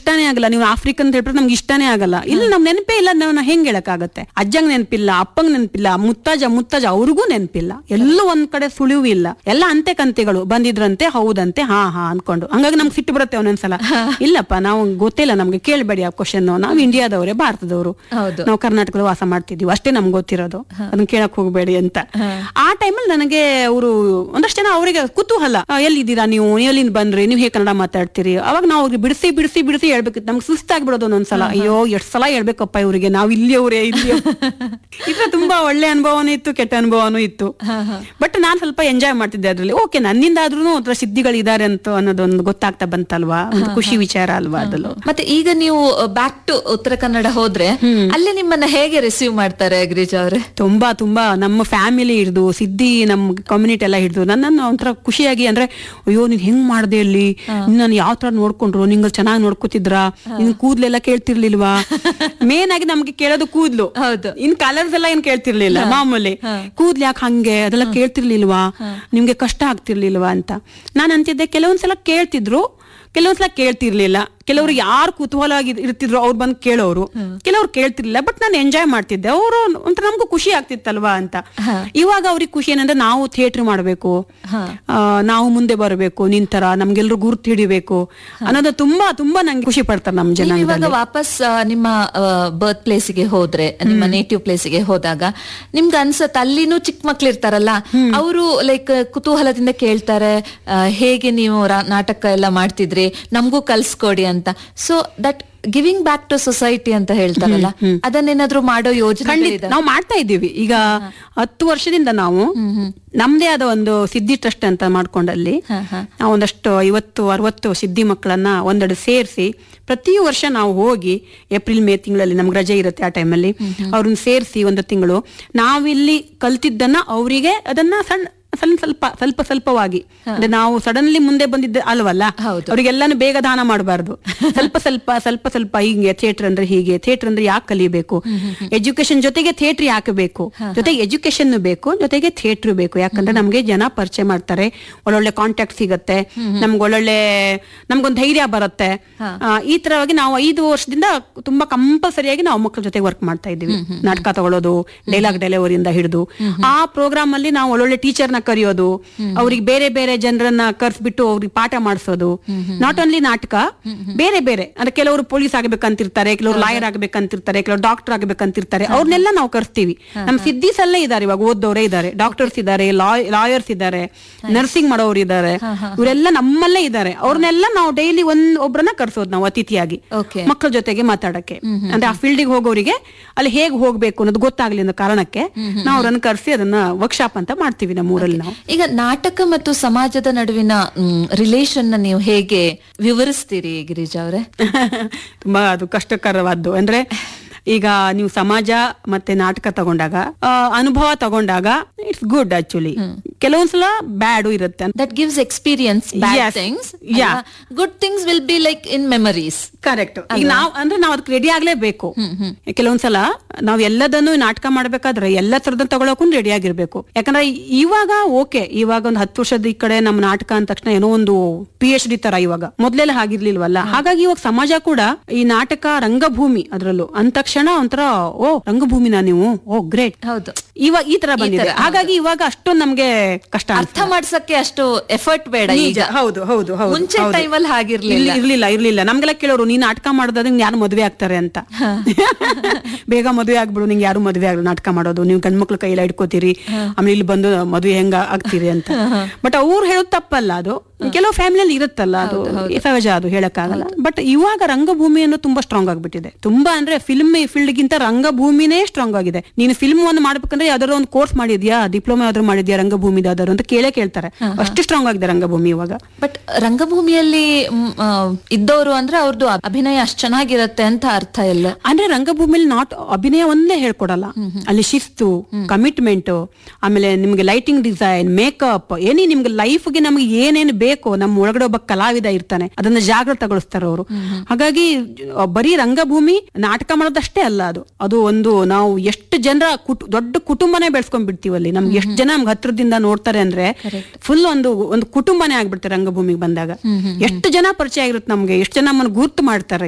ಇಷ್ಟನೇ ಆಗಲ್ಲ, ನೀವು ಆಫ್ರಿಕನ್ ಅಂತ ಹೇಳ್ಬಿಟ್ರೆ ನಮ್ಗೆ ಇಷ್ಟನೇ ಆಗಲ್ಲ. ಇಲ್ಲಿ ನಮ್ ನೆನಪೇ ಇಲ್ಲ, ನಾವು ಹೆಂಗ್ ಹೇಳಕ್ಕಾಗತ್ತೆ? ಅಜ್ಜಂಗ್ ನೆನಪಿಲ್ಲ, ಅಪ್ಪಂಗ್ ನೆನಪಿಲ್ಲ, ಮುತ್ತಾಜ ಅವ್ರಿಗೂ ನೆನಪಿಲ್ಲ. ಎಲ್ಲೂ ಒಂದ್ ಕಡೆ ಸುಳಿವು ಇಲ್ಲ, ಎಲ್ಲ ಅಂತೆ ಕಂತೆಗಳು ಬಂದಿದ್ರಂತೆ, ಹೌದಂತೆ, ಹಾ ಅನ್ಕೊಂಡು. ಹಂಗಾಗಿ ನಮ್ಗೆ ಸಿಟ್ಟು ಬರುತ್ತೆ ಒಂದೊಂದ್ಸಲ. ಇಲ್ಲಪ್ಪ, ನಾವು ಗೊತ್ತಿಲ್ಲ, ನಮ್ಗೆ ಕೇಳಬೇಡಿ ಆ ಕ್ವಶನ್. ನಾವು ಇಂಡಿಯಾದವರೇ, ಭಾರತದವರು, ನಾವು ಕರ್ನಾಟಕದಲ್ಲಿ ವಾಸ ಮಾಡ್ತಿದೀವಿ, ಅಷ್ಟೇ ನಮ್ಗೆ ಗೊತ್ತಿರೋದು, ಅದನ್ನ ಕೇಳಕ್ ಹೋಗ್ಬೇಡಿ ಅಂತ. ಆ ಟೈಮಲ್ಲಿ ನನಗೆ ಅವರು ಒಂದಷ್ಟು ಜನ ಅವರಿಗೆ ಕುತೂಹಲ, ಎಲ್ಲಿದ್ದೀರಾ ನೀವು, ಎಲ್ಲಿಂದ ಬಂದ್ರಿ, ನೀವು ಹೇಗೆ ಕನ್ನಡ ಮಾತಾಡ್ತೀರಿ? ಅವಾಗ ನಾವು ಅವ್ರಿಗೆ ಬಿಡಿಸಿ ಹೇಳ್ಬೇಕಿತ್ತು. ನಮ್ಗೆ ಸುಸ್ತಾಗ್ಬಿಡೋದು ಒಂದೊಂದ್ಸಲ. ಅಯ್ಯೋ, ಎಷ್ಟ್ ಸಲ ಹೇಳ್ಬೇಕಪ್ಪ ಇವ್ರಿಗೆ, ನಾವು ಇಲ್ಲಿಯವರೇ ಇದ್ರ ತುಂಬಾ ಒಳ್ಳೆ ಅನುಭವನೂ ಇತ್ತು, ಕೆಟ್ಟ ಅನುಭವನೂ ಇತ್ತು. ಬಟ್ ನಾನ್ ಸ್ವಲ್ಪ ಎಂಜಾಯ್ ಮಾಡ್ತಿದ್ದೆ ಅದ್ರಲ್ಲಿ. ಓಕೆ, ನನ್ನಿಂದ ಆದ್ರೂ ಒಂಥರ ಸಿದ್ಧಿಗಳಿದ್ದಾರೆ ಅಂತ ಅನ್ನೋದೊಂದು ಗೊತ್ತಾಗ್ತಾ ಬಂತಲ್ವಾ, ಒಂದು ಖುಷಿ ವಿಚಾರ ಅಲ್ವಾ ಅದಲ್ಲೂ. ಮತ್ತೆ ಈಗ ನೀವು ಬ್ಯಾಕ್ ಟು ಉತ್ತರ ಕನ್ನಡ ಹೋದ್ರೆ ಅಲ್ಲಿ ನಿಮ್ಮನ್ನ ಹೇಗೆ ರಿಸೀವ್ ಮಾಡ್ತಾರೆ ಗಿರಿಜಾ ಅವ್ರೆ? ತುಂಬಾ ನಮ್ಮ ಫ್ಯಾಮಿಲಿ ಹಿಡಿದು, ಸಿದ್ಧಿ ನಮ್ ಕಮ್ಯುನಿಟಿ ಎಲ್ಲ ಹಿಡಿದು ನನ್ನನ್ನು ಒಂಥರ ಖುಷಿಯಾಗಿ, ಅಂದ್ರೆ ಅಯ್ಯೋ ನೀನ್ ಹೆಂಗ್ ಮಾಡ್ದೆ ಅಲ್ಲಿ, ನಾನು ಯಾವ ತರ ನೋಡ್ಕೊಂಡ್ರು, ನಿಂಗ ಚೆನ್ನಾಗಿ ನೋಡ್ಕೋತಿದ್ರ, ನಿನ್ ಕೂದ್ಲೆಲ್ಲ ಕೇಳ್ತಿರ್ಲಿಲ್ವಾ? ಮೇನ್ ಆಗಿ ನಮ್ಗೆ ಕೇಳೋದು ಕೂದ್ಲು, ಇನ್ ಕಲರ್ಸ್ ಎಲ್ಲ ಏನ್ ಕೇಳ್ತಿರ್ಲಿಲ್ಲ. ಮಾಮೂಲಿ ಕೂದ್ಲು ಯಾಕೆ ಹಂಗೆ ಅದೆಲ್ಲ ಕೇಳ್ತಿರ್ಲಿಲ್ವಾ, ನಿಮ್ಗೆ ಕಷ್ಟ ಆಗ್ತಿರ್ಲಿಲ್ವಾ ಅಂತ ನಾನ್ ಅಂತಿದ್ದೆ. ಕೆಲವೊಂದ್ಸಲ ಕೇಳ್ತಿದ್ರು, ಕೆಲವೊಂದ್ಸಲ ಕೇಳ್ತಿರ್ಲಿಲ್ಲ. ಕೆಲವ್ರು ಯಾರು ಕುತೂಹಲ ಇರ್ತಿದ್ರು ಅವ್ರು ಬಂದು ಕೇಳೋರು, ಕೆಲವ್ರು ಕೇಳ್ತಿರ್ಲಿಲ್ಲ. ಬಟ್ ನಾನು ಎಂಜಾಯ್ ಮಾಡ್ತಿದ್ದೆ. ಅವರು ಒಂಥರ ನಮ್ಗೂ ಖುಷಿ ಆಗ್ತಿತ್ತಲ್ವಾ ಅಂತ. ಇವಾಗ ಅವ್ರಿಗೆ ಖುಷಿ ಏನಂದ್ರೆ ನಾವು ಥಿಯೇಟರ್ ಮಾಡ್ಬೇಕು, ನಾವು ಮುಂದೆ ಬರಬೇಕು, ನಿಂತರ ನಮ್ಗೆಲ್ರು ಗುರ್ತು ಹಿಡಿಬೇಕು ಅನ್ನೋದು ತುಂಬಾ ನಂಗೆ ಖುಷಿ ಪಡ್ತಾರೆ ನಮ್ಮ ಜನ. ಇವಾಗ ವಾಪಸ್ ನಿಮ್ಮ ಬರ್ತ್ ಪ್ಲೇಸ್ಗೆ ಹೋದ್ರೆ, ನಿಮ್ಮ ನೇಟಿವ್ ಪ್ಲೇಸ್ಗೆ ಹೋದಾಗ ನಿಮ್ಗೆ ಅನ್ಸತ್ ಅಲ್ಲಿನೂ ಚಿಕ್ಕ ಮಕ್ಳು ಇರ್ತಾರಲ್ಲ, ಅವರು ಲೈಕ್ ಕುತೂಹಲದಿಂದ ಕೇಳ್ತಾರೆ, ಹೇಗೆ ನೀವು ನಾಟಕ ಎಲ್ಲ ಮಾಡ್ತಿದ್ರಿ, ನಮಗೂ ಕಲ್ಸ್ಕೊಡಿ ಅಂತ. So that giving back to society ಅಂತ ಹೇಳ್ತಾರಲ್ಲ, ಅದನ್ನೇನಾದ್ರೂ ಮಾಡೋ ಯೋಜನೆ ನಾವು ಮಾಡ್ತಾ ಇದ್ದೀವಿ. ಈಗ 10 ವರ್ಷದಿಂದ ನಾವು ನಮ್ದೇ ಆದ ಒಂದು ಸಿದ್ಧಿ ಟ್ರಸ್ಟ್ ಅಂತ ಮಾಡ್ಕೊಂಡಲ್ಲಿ ನಾವು ಒಂದಷ್ಟು 50-60 ಸಿದ್ಧಿ ಮಕ್ಕಳನ್ನ ಒಂದೆಡೆ ಸೇರಿಸಿ ಪ್ರತಿ ವರ್ಷ ನಾವು ಹೋಗಿ ಏಪ್ರಿಲ್ ಮೇ ತಿಂಗಳಲ್ಲಿ ನಮ್ಗೆ ರಜೆ ಇರುತ್ತೆ, ಆ ಟೈಮಲ್ಲಿ ಅವ್ರನ್ನ ಸೇರಿಸಿ ಒಂದು ತಿಂಗಳು ನಾವಿಲ್ಲಿ ಕಲ್ತಿದ್ದನ್ನ ಅವರಿಗೆ ಅದನ್ನ ಸ್ವಲ್ಪವಾಗಿ, ಅಂದ್ರೆ ನಾವು ಸಡನ್ಲಿ ಮುಂದೆ ಬಂದಿದ್ದ ಅಲ್ವಲ್ಲ, ಅವ್ರಿಗೆಲ್ಲಾನು ಬೇಗ ದಾನ ಮಾಡಬಾರ್ದು. ಸ್ವಲ್ಪ ಹಿಂಗೆ ಥಿಯೇಟರ್ ಅಂದ್ರೆ ಹೀಗೆ, ಥಿಯೇಟರ್ ಅಂದ್ರೆ ಯಾಕೆ ಕಲಿಬೇಕು, ಎಜುಕೇಶನ್ ಜೊತೆಗೆ ಥಿಯೇಟರ್ ಯಾಕೆ ಬೇಕು, ಜೊತೆಗೆ ಎಜುಕೇಶನ್ ಬೇಕು, ಜೊತೆಗೆ ಥಿಯೇಟರ್ ಬೇಕು. ಯಾಕಂದ್ರೆ ನಮ್ಗೆ ಜನ ಪರಿಚಯ ಮಾಡ್ತಾರೆ, ಒಳ್ಳೊಳ್ಳೆ ಕಾಂಟ್ಯಾಕ್ಟ್ ಸಿಗತ್ತೆ, ನಮ್ಗೊಂದು ಧೈರ್ಯ ಬರುತ್ತೆ. ಈ ತರವಾಗಿ ನಾವು 5 ವರ್ಷದಿಂದ ತುಂಬಾ ಕಂಪಲ್ಸರಿಯಾಗಿ ನಾವು ಮಕ್ಕಳ ಜೊತೆ ವರ್ಕ್ ಮಾಡ್ತಾ ಇದ್ದೀವಿ. ನಾಟಕ ತಗೊಳ್ಳೋದು, ಡೈಲಾಗ್ ಡೆಲಿವರಿಯಿಂದ ಹಿಡಿದು ಆ ಪ್ರೋಗ್ರಾಮ್ ಅಲ್ಲಿ ನಾವು ಒಳ್ಳೊಳ್ಳೆ ಟೀಚರ್ನ ಕರೆಯೋದು, ಅವ್ರಿಗೆ ಬೇರೆ ಬೇರೆ ಜನರನ್ನ ಕರ್ಸ್ಬಿಟ್ಟು ಅವ್ರಿಗೆ ಪಾಠ ಮಾಡಿಸೋದು. ನಾಟ್ ಓನ್ಲಿ ನಾಟಕ, ಬೇರೆ ಅಂದ್ರೆ ಕೆಲವರು ಪೊಲೀಸ್ ಆಗ್ಬೇಕಂತಿರ್ತಾರೆ, ಕೆಲವರು ಲಾಯರ್ ಆಗ್ಬೇಕಂತಿರ್ತಾರೆ, ಕೆಲವರು ಡಾಕ್ಟರ್ ಆಗ್ಬೇಕಂತಿರ್ತಾರೆ, ಅವ್ರನ್ನೆಲ್ಲ ನಾವು ಕರ್ಸ್ತೀವಿ. ನಮ್ ಸಿದ್ಧೀಸ್ ಅಲ್ಲೇ ಇದಾರೆ, ಇವಾಗ ಓದೋರೇ ಇದಾರೆ, ಡಾಕ್ಟರ್ಸ್ ಇದಾರೆ, ಲಾಯರ್ಸ್ ಇದಾರೆ, ನರ್ಸಿಂಗ್ ಮಾಡೋರು ಇದಾರೆ, ಇವರೆಲ್ಲ ನಮ್ಮಲ್ಲೇ ಇದಾರೆ. ಅವ್ರನ್ನೆಲ್ಲ ನಾವು ಡೈಲಿ ಒಬ್ರನ್ನ ಕರ್ಸೋದು ನಾವು ಅತಿಥಿಯಾಗಿ ಮಕ್ಕಳ ಜೊತೆಗೆ ಮಾತಾಡಕ್ಕೆ. ಅಂದ್ರೆ ಆ ಫೀಲ್ಡಿಗೆ ಹೋಗೋರಿಗೆ ಅಲ್ಲಿ ಹೇಗ್ ಹೋಗ್ಬೇಕು ಅನ್ನೋದು ಗೊತ್ತಾಗ್ಲಿ ಅನ್ನೋ ಕಾರಣಕ್ಕೆ ನಾವು ಅವ್ರನ್ನ ಕರ್ಸಿ ಅದನ್ನ ವರ್ಕ್ಶಾಪ್ ಅಂತ ಮಾಡ್ತೀವಿ ನಮ್ಮ ಊರಲ್ಲಿ. ಈಗ ನಾಟಕ ಮತ್ತು ಸಮಾಜದ ನಡುವಿನ ರಿಲೇಷನ್ ನೀವು ಹೇಗೆ ವಿವರಿಸ್ತೀರಿ ಗಿರಿಜಾ ಅವರೇ? ತುಂಬಾ ಅದು ಕಷ್ಟಕರವಾದ್ದು. ಅಂದ್ರೆ ಈಗ ನೀವು ಸಮಾಜ ಮತ್ತೆ ನಾಟಕ ತಗೊಂಡಾಗ, ಅನುಭವ ತಗೊಂಡಾಗ ಇಟ್ಸ್ ಗುಡ್ ಆಕ್ಚುಲಿ. ಕೆಲವೊಂದ್ಸಲ ಬ್ಯಾಡು ಇರುತ್ತೆ. That gives experience. Bad things, good things will be like in memories. Correct. ಈಗ ನಾವು ಅದಕ್ಕೆ ರೆಡಿ ಆಗ್ಲೇಬೇಕು. ಕೆಲವೊಂದ್ಸಲ ನಾವ್ ಎಲ್ಲದನ್ನು ನಾಟಕ ಮಾಡ್ಬೇಕಾದ್ರೆ ಎಲ್ಲ ತರದ ತಗೊಳಕ್ಕೂ ರೆಡಿ ಆಗಿರ್ಬೇಕು. ಯಾಕಂದ್ರೆ ಇವಾಗ ಇವಾಗ ಒಂದು 10 ವರ್ಷದ ಈ ಕಡೆ ನಮ್ಮ ನಾಟಕ ಅಂದ ತಕ್ಷಣ ಏನೋ ಒಂದು PhD ತರ ಇವಾಗ, ಮೊದ್ಲೆಲ್ಲ ಹಾಗಿರ್ಲಿಲ್ವಲ್ಲ. ಹಾಗಾಗಿ ಇವಾಗ ಸಮಾಜ ಕೂಡ ಈ ನಾಟಕ ರಂಗಭೂಮಿ ಅದ್ರಲ್ಲೂ ಅಂದ ತಕ್ಷಣ ಒಂಥರ ರಂಗಭೂಮಿನ ನೀವು ಗ್ರೇಟ್. ಹೌದು, ಇವಾಗ ಈ ತರ ಬಂದಿದೆ. ಹಾಗಾಗಿ ಇವಾಗ ಅಷ್ಟೊಂದು ನಮ್ಗೆ ಕಷ್ಟ ಅರ್ಥ ಮಾಡ್ಸಕ್ಕೆ ಅಷ್ಟು ಎಫರ್ಟ್ ಬೇಡ ಈಗ. ಹೌದು. ಮುಂಚೆ ಟೈಮಲ್ಲಿ ಇರ್ಲಿಲ್ಲ. ನಮ್ಗೆಲ್ಲ ಕೇಳೋರು, ನೀನ್ ನಾಟಕ ಮಾಡೋದಾದ್ರೆ ಯಾರು ಮದುವೆ ಆಗ್ತಾರೆ ಅಂತ. ಬೇಗ ಮದುವೆ ಆಗ್ಬಿಡು, ನಿಂಗೆ ಯಾರು ಮದುವೆ ಆಗ್ಲಿ ನಾಟಕ ಮಾಡೋದು, ನೀವು ಗಂಡ್ಮಕ್ಳು ಕೈಯಲ್ಲಿ ಇಟ್ಕೋತೀರಿ, ಆಮೇಲೆ ಇಲ್ಲಿ ಬಂದು ಮದುವೆ ಹೆಂಗ ಆಗ್ತೀರಿ ಅಂತ. ಬಟ್ ಅವ್ರು ಹೇಳೋದು ತಪ್ಪಲ್ಲ. ಅದು ಕೆಲವು ಫ್ಯಾಮಿಲಿಯಲ್ಲಿ ಇರುತ್ತಲ್ಲ, ಅದು ಸಹಜ, ಅದು ಹೇಳಕ್ಕಾಗಲ್ಲ. ಬಟ್ ಇವಾಗ ರಂಗಭೂಮಿ ಅನ್ನೋದು ತುಂಬಾ ಸ್ಟ್ರಾಂಗ್ ಆಗ್ಬಿಟ್ಟಿದೆ. ತುಂಬಾ ಅಂದ್ರೆ ಫಿಲ್ಮ್ ಫೀಲ್ಡ್ ಗಿಂತ ರಂಗಭೂಮಿನೇ ಸ್ಟ್ರಾಂಗ್ ಆಗಿದೆ. ನೀನು ಫಿಲ್ಮ್ ಒಂದು ಮಾಡ್ಬೇಕಂದ್ರೆ ಯಾವ್ದಾದ್ರು ಒಂದು ಕೋರ್ಸ್ ಮಾಡಿದ್ಯಾ, ಡಿಪ್ಲೊಮಾ ಯಾವ್ದಾದ್ರು ಮಾಡಿದ್ಯಾ ರಂಗಭೂಮಿ ಯಾವ್ದಾದ್ರು ಅಂತ ಕೇಳ್ತಾರೆ. ಅಷ್ಟು ಸ್ಟ್ರಾಂಗ್ ಆಗಿದೆ ರಂಗಭೂಮಿ ಇವಾಗ. ಬಟ್ ರಂಗಭೂಮಿಯಲ್ಲಿ ಇದ್ದವರು ಅಂದ್ರೆ ಅವ್ರದ್ದು ಅಭಿನಯ ಅಷ್ಟು ಚೆನ್ನಾಗಿರತ್ತೆ ಅಂತ ಅರ್ಥ ಇಲ್ಲ. ಅಂದ್ರೆ ರಂಗಭೂಮಿಯಲ್ಲಿ ಅಭಿನಯ ಒಂದೇ ಹೇಳ್ಕೊಡಲ್ಲ, ಅಲ್ಲಿ ಶಿಸ್ತು, ಕಮಿಟ್ಮೆಂಟ್, ಆಮೇಲೆ ನಿಮ್ಗೆ ಲೈಟಿಂಗ್ ಡಿಸೈನ್, ಮೇಕಪ್, ನಿಮ್ಗೆ ಲೈಫ್ಗೆ ನಮ್ಗೆ ಏನೇನು ಬೇಕು, ನಮ್ಮ ಒಳಗಡೆ ಒಬ್ಬ ಕಲಾವಿದ ಇರ್ತಾನೆ, ಅದನ್ನ ಜಾಗೃತಗೊಳಿಸ್ತಾರೆ ಅವರು. ಹಾಗಾಗಿ ಬರೀ ರಂಗಭೂಮಿ ನಾಟಕ ಮಾಡೋದಷ್ಟೇ ಅಲ್ಲ, ಅದು ಒಂದು ನಾವು ಎಷ್ಟು ಜನರ ದೊಡ್ಡ ಕುಟುಂಬನೇ ಬೆಳೆಸ್ಕೊಂಡ್ ಬಿಡ್ತೀವಿ ಅಲ್ಲಿ. ನಮ್ಗೆ ಎಷ್ಟು ಜನ ನಮ್ಗೆ ಹತ್ರದಿಂದ ನೋಡ್ತಾರೆ ಅಂದ್ರೆ ಫುಲ್ ಒಂದು ಕುಟುಂಬನೇ ಆಗ್ಬಿಡ್ತಾರೆ ರಂಗಭೂಮಿಗೆ ಬಂದಾಗ. ಎಷ್ಟು ಜನ ಪರಿಚಯ ಆಗಿರುತ್ತೆ ನಮ್ಗೆ, ಎಷ್ಟು ಜನ ನಮ್ಮನ್ನು ಗುರ್ತು ಮಾಡ್ತಾರೆ.